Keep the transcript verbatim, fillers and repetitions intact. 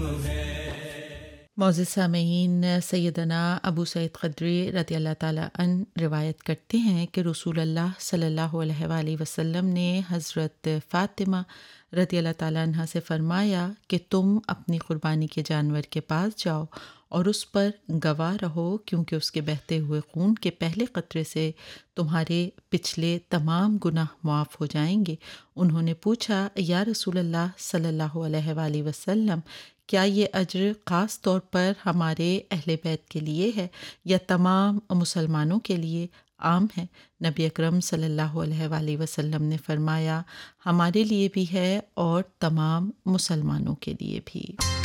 मौजूद सामीन, सैयदना अबू सईद ख़दरी रज़ी अल्लाह ताला अन रिवायत करते हैं कि रसूल अल्लाह सल्लल्लाहु अलैहि वसल्लम ने हज़रत फ़ातिमा रज़ी अल्लाह ताला अन्हा से फ़रमाया कि तुम अपनी क़ुरबानी के जानवर के पास जाओ और उस पर गवाह रहो, क्योंकि उसके बहते हुए खून के पहले क़तरे से तुम्हारे पिछले तमाम गुनाह मुआफ़ हो जाएंगे। उन्होंने पूछा, या रसूल अल्लाह सल्लल्लाहु अलैहि वसल्लम, क्या ये अज्र ख़ास तौर पर हमारे अहले बैत के लिए है या तमाम मुसलमानों के लिए आम है? नबी अकरम सल्लल्लाहु अलैहि वसल्लम ने फ़रमाया, हमारे लिए भी है और तमाम मुसलमानों के लिए भी।